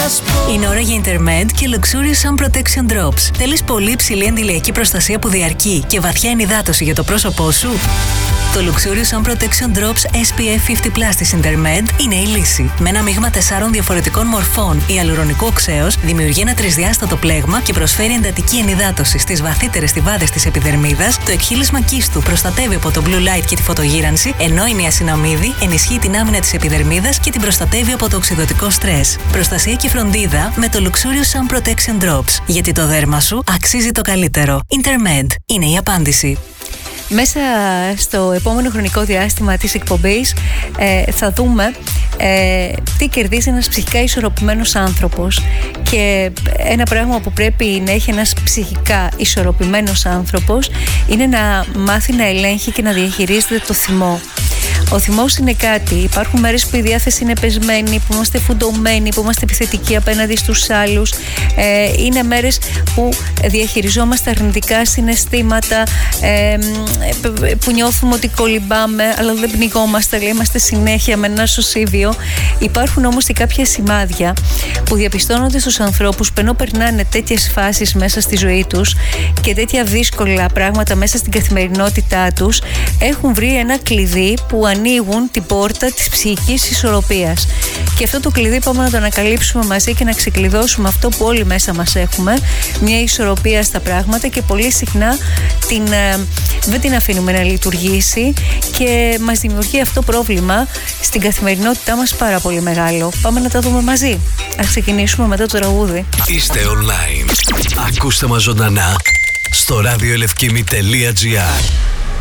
Είναι ώρα για Intermed και Luxurious Sun Protection Drops. Θέλεις πολύ υψηλή αντιλιακή προστασία που διαρκεί και βαθιά ενυδάτωση για το πρόσωπό σου? Το Luxurious Sun Protection Drops SPF 50+ της Intermed είναι η λύση. Με ένα μείγμα 4 διαφορετικών μορφών, ιαλουρονικό οξέως δημιουργεί ένα τρισδιάστατο πλέγμα και προσφέρει εντατική ενυδάτωση στις βαθύτερες στιβάδες της επιδερμίδας. Το εκχύλισμα κίστου προστατεύει από το blue light και τη φωτογύρανση, ενώ η νιασιναμίδη ενισχύει την άμυνα της επιδερμίδας και την προστατεύει από το οξυδωτικό στρες. Προστασία και φροντίδα με το Luxurious Sun Protection Drops. Γιατί το δέρμα σου αξίζει το καλύτερο. Intermed είναι η απάντηση. Μέσα στο επόμενο χρονικό διάστημα της εκπομπής θα δούμε τι κερδίζει ένας ψυχικά ισορροπημένος άνθρωπος, και ένα πράγμα που πρέπει να έχει ένας ψυχικά ισορροπημένος άνθρωπος είναι να μάθει να ελέγχει και να διαχειρίζεται το θυμό. Ο θυμός είναι κάτι. Υπάρχουν μέρες που η διάθεση είναι πεσμένη, που είμαστε φουντωμένοι, που είμαστε επιθετικοί απέναντι στους άλλους. Είναι μέρες που διαχειριζόμαστε αρνητικά συναισθήματα, που νιώθουμε ότι κολυμπάμε, αλλά δεν πνιγόμαστε, αλλά είμαστε συνέχεια με ένα σωσίβιο. Υπάρχουν όμως και κάποια σημάδια που διαπιστώνονται στους ανθρώπους που ενώ περνάνε τέτοιες φάσεις μέσα στη ζωή τους και τέτοια δύσκολα πράγματα μέσα στην καθημερινότητά τους, έχουν βρει ένα κλειδί που ανοίγουν την πόρτα της ψυχικής ισορροπίας. Και αυτό το κλειδί πάμε να το ανακαλύψουμε μαζί και να ξεκλειδώσουμε αυτό που όλοι μέσα μας έχουμε, μια ισορροπία στα πράγματα, και πολύ συχνά δεν την αφήνουμε να λειτουργήσει και μας δημιουργεί αυτό πρόβλημα στην καθημερινότητά μας πάρα πολύ μεγάλο. Πάμε να τα δούμε μαζί. Ας ξεκινήσουμε μετά το τραγούδι. Είστε online. Ακούστε μας ζωντανά στο radioelefkimi.gr.